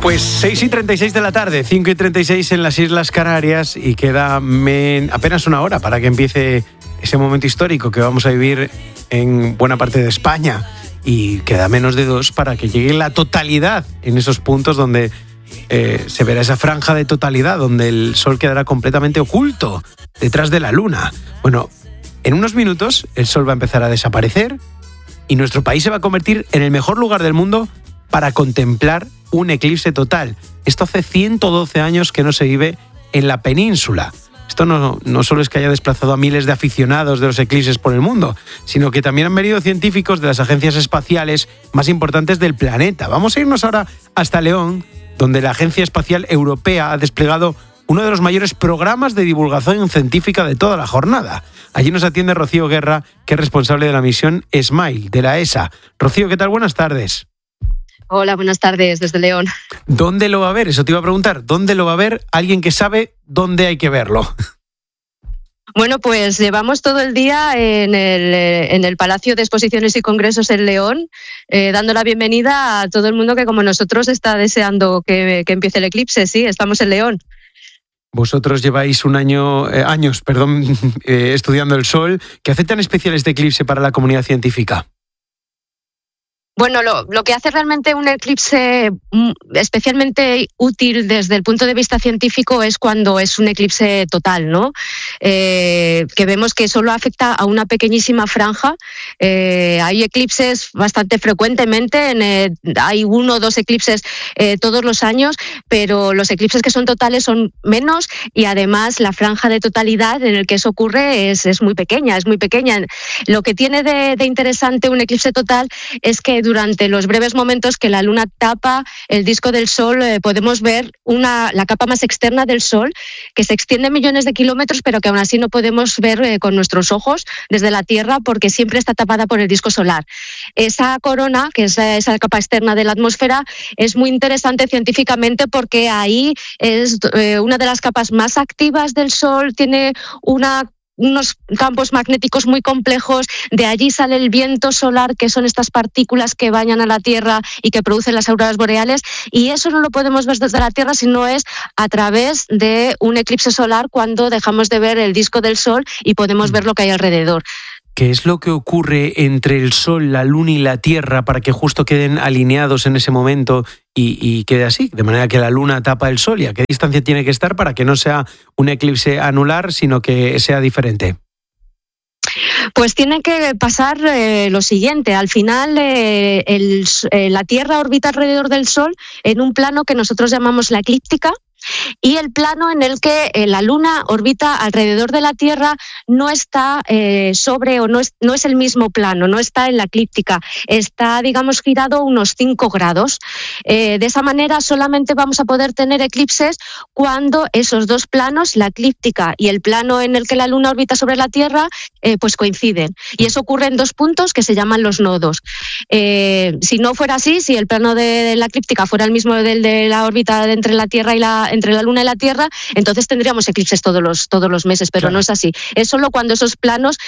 Pues 6:36 de la tarde, 5:36 en las Islas Canarias y queda apenas una hora para que empiece ese momento histórico que vamos a vivir en buena parte de España, y queda menos de 2 para que llegue la totalidad en esos puntos donde se verá esa franja de totalidad, donde el sol quedará completamente oculto detrás de la luna. Bueno, en unos minutos el sol va a empezar a desaparecer y nuestro país se va a convertir en el mejor lugar del mundo para contemplar un eclipse total. Esto hace 112 años que no se vive en la península. Esto no solo es que haya desplazado a miles de aficionados de los eclipses por el mundo, sino que también han venido científicos de las agencias espaciales más importantes del planeta. Vamos a irnos ahora hasta León, donde la Agencia Espacial Europea ha desplegado uno de los mayores programas de divulgación científica de toda la jornada. Allí nos atiende Rocío Guerra, que es responsable de la misión SMILE de la ESA. Rocío, ¿qué tal? Buenas tardes. Hola, buenas tardes desde León. ¿Dónde lo va a ver? Eso te iba a preguntar. ¿Dónde lo va a ver alguien que sabe dónde hay que verlo? Bueno, pues llevamos todo el día en el Palacio de Exposiciones y Congresos en León, dando la bienvenida a todo el mundo que, como nosotros, está deseando que empiece el eclipse. Sí, estamos en León. Vosotros lleváis años estudiando el sol. ¿Qué hace tan especial este eclipse para la comunidad científica? Bueno, lo que hace realmente un eclipse especialmente útil desde el punto de vista científico es cuando es un eclipse total, ¿no? Que vemos que solo afecta a una pequeñísima franja. Hay eclipses bastante frecuentemente, hay 1 o 2 eclipses todos los años, pero los eclipses que son totales son menos, y además la franja de totalidad en el que eso ocurre es muy pequeña, Lo que tiene de interesante un eclipse total es que durante los breves momentos que la luna tapa el disco del sol podemos ver la capa más externa del sol, que se extiende millones de kilómetros, pero que aún así no podemos ver con nuestros ojos desde la Tierra, porque siempre está tapada por el disco solar. Esa corona, que es esa capa externa de la atmósfera, es muy interesante científicamente porque ahí es una de las capas más activas del sol, tiene unos campos magnéticos muy complejos, de allí sale el viento solar, que son estas partículas que bañan a la Tierra y que producen las auroras boreales, y eso no lo podemos ver desde la Tierra, sino es a través de un eclipse solar, cuando dejamos de ver el disco del sol y podemos ver lo que hay alrededor. ¿Qué es lo que ocurre entre el Sol, la Luna y la Tierra para que justo queden alineados en ese momento y quede así? De manera que la Luna tapa el Sol. ¿Y a qué distancia tiene que estar para que no sea un eclipse anular, sino que sea diferente? Pues tiene que pasar lo siguiente. Al final, la Tierra orbita alrededor del Sol en un plano que nosotros llamamos la eclíptica, y el plano en el que la Luna orbita alrededor de la Tierra no está no es el mismo plano, no está en la eclíptica, está, digamos, girado unos 5 grados. De esa manera solamente vamos a poder tener eclipses cuando esos 2 planos, la eclíptica y el plano en el que la Luna orbita sobre la Tierra, pues coinciden. Y eso ocurre en 2 puntos que se llaman los nodos. Si no fuera así, si el plano de la eclíptica fuera el mismo del de la órbita entre la Luna y la Tierra, entonces tendríamos eclipses todos los meses, pero claro, no es así. Es solo cuando esos planos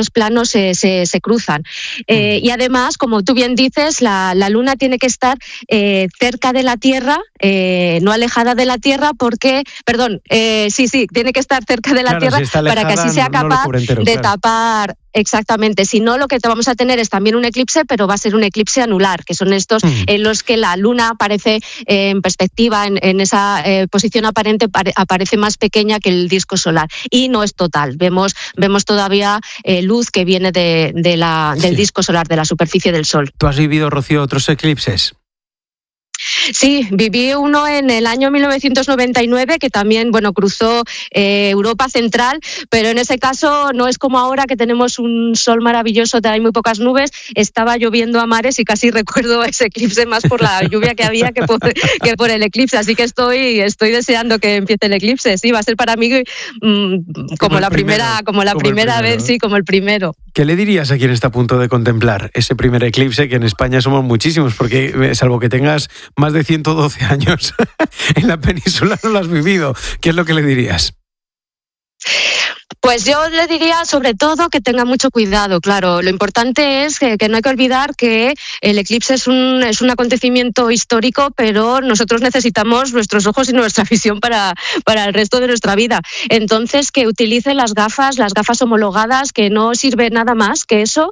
se cruzan. Y además, como tú bien dices, la Luna tiene que estar cerca de la Tierra, no alejada de la Tierra, tiene que estar cerca de la Tierra, si alejada, para que así sea capaz de tapar. Exactamente, si no, lo que vamos a tener es también un eclipse, pero va a ser un eclipse anular, que son estos en los que la Luna aparece en perspectiva, en esa posición aparente, aparece más pequeña que el disco solar, y no es total. Vemos todavía luz que viene del disco solar, de la superficie del Sol. ¿Tú has vivido, Rocío, otros eclipses? Sí, viví uno en el año 1999 que también, cruzó Europa Central, pero en ese caso no es como ahora, que tenemos un sol maravilloso, hay muy pocas nubes. Estaba lloviendo a mares y casi recuerdo ese eclipse más por la lluvia que había que por el eclipse, así que estoy deseando que empiece el eclipse. Sí, va a ser para mí como la primera vez, sí, como el primero. ¿Qué le dirías a quien está a punto de contemplar ese primer eclipse, que en España somos muchísimos, porque salvo que tengas más de 112 años en la península no lo has vivido? ¿Qué es lo que le dirías? Pues yo le diría sobre todo que tenga mucho cuidado, claro. Lo importante es que no hay que olvidar que el eclipse es un acontecimiento histórico, pero nosotros necesitamos nuestros ojos y nuestra visión para el resto de nuestra vida. Entonces, que utilice las gafas homologadas, que no sirve nada más que eso,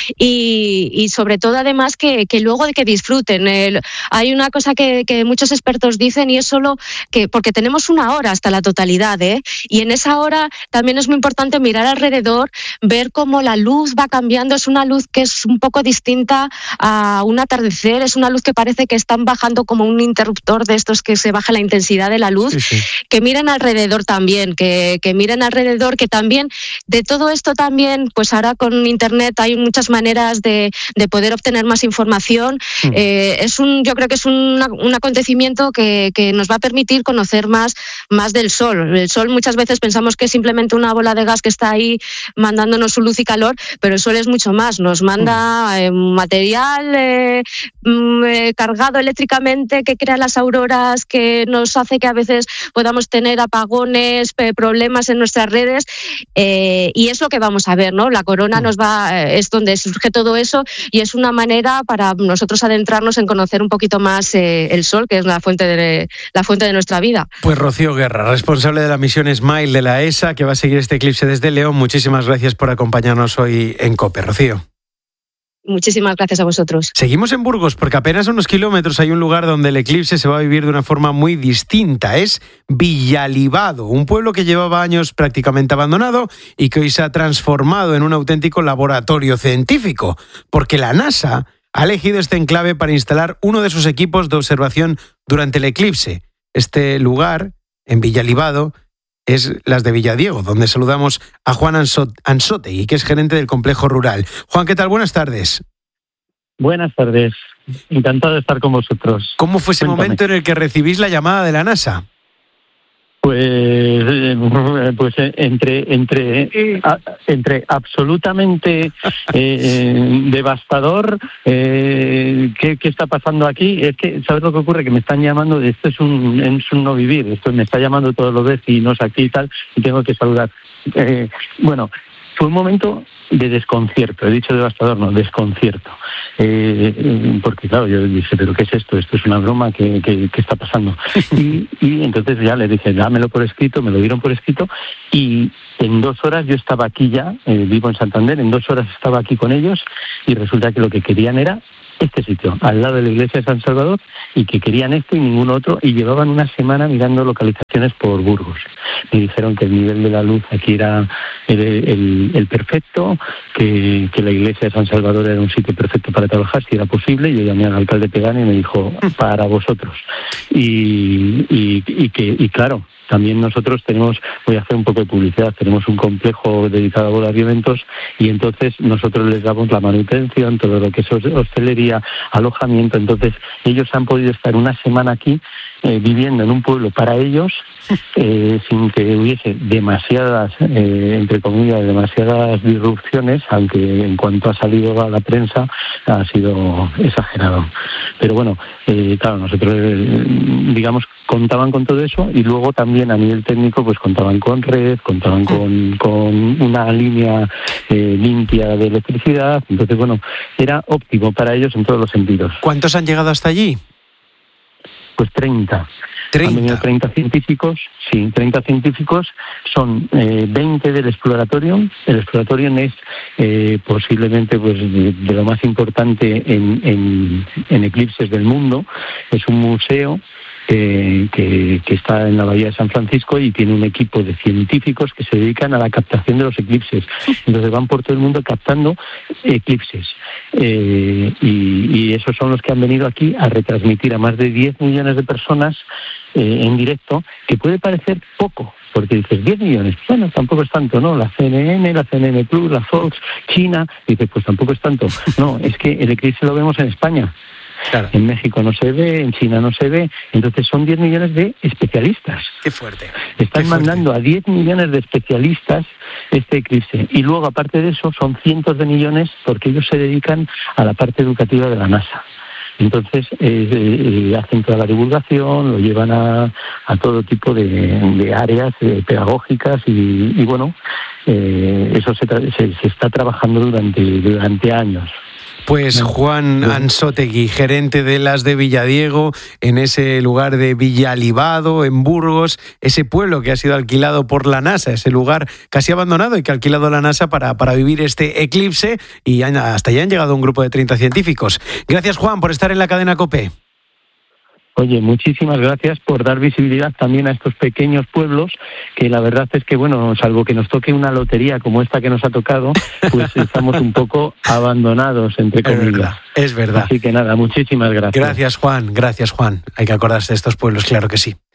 y sobre todo además que luego de que disfruten. Hay una cosa que muchos expertos dicen, y es solo que porque tenemos una hora hasta la totalidad, y en esa hora también es muy importante mirar alrededor, ver cómo la luz va cambiando. Es una luz que es un poco distinta a un atardecer, es una luz que parece que están bajando como un interruptor de estos que se baja la intensidad de la luz. Sí. Que miren alrededor también, que miren alrededor, que también de todo esto también, pues ahora con internet hay muchas maneras de poder obtener más información. Yo creo que es un acontecimiento que nos va a permitir conocer más del Sol. El Sol muchas veces pensamos que es simplemente una bola de gas que está ahí mandándonos su luz y calor, pero el Sol es mucho más. Nos manda material cargado eléctricamente que crea las auroras, que nos hace que a veces podamos tener apagones, problemas en nuestras redes, y es lo que vamos a ver, ¿no? La corona es donde surge todo eso, y es una manera para nosotros adentrarnos en conocer un poquito más el Sol, que es la fuente de nuestra vida. Pues Rocío Guerra, responsable de la misión SMILE de la ESA, que va a seguir este eclipse desde León. Muchísimas gracias por acompañarnos hoy en COPE, Rocío. Muchísimas gracias a vosotros. Seguimos en Burgos, porque apenas a unos kilómetros hay un lugar donde el eclipse se va a vivir de una forma muy distinta. Es Villalibado, un pueblo que llevaba años prácticamente abandonado y que hoy se ha transformado en un auténtico laboratorio científico, porque la NASA ha elegido este enclave para instalar uno de sus equipos de observación durante el eclipse. Este lugar, en Villalibado, es Las de Villadiego, donde saludamos a Juan Anzotegui, que es gerente del complejo rural. Juan, ¿qué tal? Buenas tardes. Buenas tardes. Encantado de estar con vosotros. ¿Cómo fue ese momento en el que recibís la llamada de la NASA? Pues entre absolutamente devastador, ¿qué está pasando aquí? Es que, ¿sabes lo que ocurre? Que me están llamando, esto es un no vivir, esto me está llamando todos los vecinos aquí y tal, y tengo que saludar. Fue un momento de desconcierto, he dicho devastador, no, desconcierto. Porque claro, yo dije, ¿pero qué es esto? Esto es una broma, ¿qué está pasando? Y entonces ya le dije, dámelo por escrito, me lo dieron por escrito, y en 2 horas yo estaba aquí ya, vivo en Santander, en 2 horas estaba aquí con ellos, y resulta que lo que querían era este sitio, al lado de la iglesia de San Salvador, y que querían esto y ningún otro, y llevaban una semana mirando localizaciones por Burgos. Me dijeron que el nivel de la luz aquí era el perfecto, que la iglesia de San Salvador era un sitio perfecto para trabajar, si era posible. Yo llamé al alcalde Pegani y me dijo, para vosotros. Y claro, también nosotros voy a hacer un poco de publicidad, tenemos un complejo dedicado a volar y eventos, y entonces nosotros les damos la manutención, todo lo que es hostelería, alojamiento. Entonces ellos han podido estar una semana aquí viviendo en un pueblo para ellos, sin que hubiese demasiadas, entre comillas, demasiadas disrupciones, aunque en cuanto ha salido a la prensa ha sido exagerado. Pero bueno, claro, nosotros digamos contaban con todo eso, y luego también a nivel técnico pues contaban con red, contaban con una línea limpia de electricidad. Entonces bueno, era óptimo para ellos en todos los sentidos. ¿Cuántos han llegado hasta allí? Pues 30. 30. Han venido 30 científicos, sí, 30 científicos, son 20 del Exploratorium. El Exploratorium es posiblemente pues de lo más importante en eclipses del mundo. Es un museo que está en la bahía de San Francisco, y tiene un equipo de científicos que se dedican a la captación de los eclipses. Entonces van por todo el mundo captando eclipses, y esos son los que han venido aquí a retransmitir a más de 10 millones de personas en directo, que puede parecer poco, porque dices 10 millones, bueno, tampoco es tanto, ¿no? La CNN, la CNN Plus, la Fox, China, dices, pues tampoco es tanto. No, es que el eclipse lo vemos en España. Claro. En México no se ve, en China no se ve, entonces son 10 millones de especialistas. ¡Qué fuerte! Están mandando a 10 millones de especialistas este eclipse, y luego aparte de eso son cientos de millones porque ellos se dedican a la parte educativa de la NASA. Entonces hacen toda la divulgación, lo llevan a todo tipo de áreas pedagógicas y bueno, eso se está trabajando durante años. Pues Juan Ansótegui, gerente de las de Villadiego, en ese lugar de Villalibado, en Burgos, ese pueblo que ha sido alquilado por la NASA, ese lugar casi abandonado y que ha alquilado la NASA para vivir este eclipse, y hasta allá han llegado un grupo de 30 científicos. Gracias, Juan, por estar en la cadena COPE. Oye, muchísimas gracias por dar visibilidad también a estos pequeños pueblos, que la verdad es que, bueno, salvo que nos toque una lotería como esta que nos ha tocado, pues estamos un poco abandonados, entre comillas. Es verdad. Así que nada, muchísimas gracias. Gracias, Juan. Hay que acordarse de estos pueblos, claro que sí.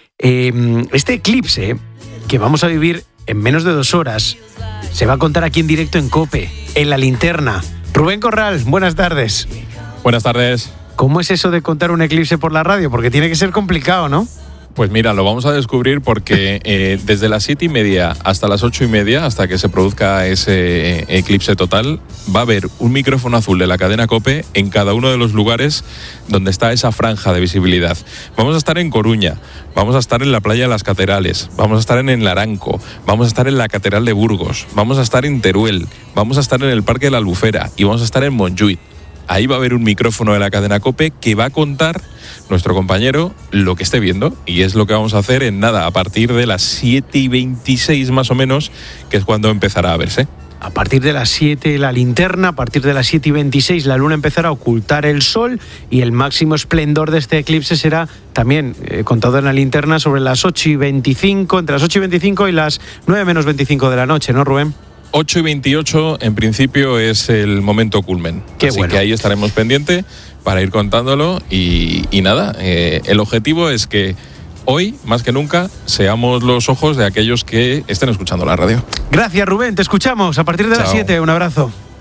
Este eclipse que vamos a vivir en menos de 2 horas se va a contar aquí en directo en COPE, en La Linterna. Rubén Corral, buenas tardes. Buenas tardes. ¿Cómo es eso de contar un eclipse por la radio? Porque tiene que ser complicado, ¿no? Pues mira, lo vamos a descubrir porque desde las 7:30 hasta las 8:30, hasta que se produzca ese eclipse total, va a haber un micrófono azul de la cadena COPE en cada uno de los lugares donde está esa franja de visibilidad. Vamos a estar en Coruña, vamos a estar en la playa de las Catedrales, vamos a estar en el Laranco, vamos a estar en la Catedral de Burgos, vamos a estar en Teruel, vamos a estar en el Parque de la Albufera y vamos a estar en Montjuïc. Ahí va a haber un micrófono de la cadena COPE que va a contar nuestro compañero lo que esté viendo, y es lo que vamos a hacer en nada, a partir de las 7:26 más o menos, que es cuando empezará a verse. A partir de las 7 la linterna, a partir de las 7:26 la luna empezará a ocultar el sol, y el máximo esplendor de este eclipse será también contado en la linterna sobre las 8:25, entre las 8:25 y las 9 menos 25 de la noche, ¿no, Rubén? 8:28 en principio es el momento culmen. Así que ahí estaremos pendientes para ir contándolo y nada, el objetivo es que hoy, más que nunca, seamos los ojos de aquellos que estén escuchando la radio. Gracias, Rubén, te escuchamos a partir de las 7, un abrazo.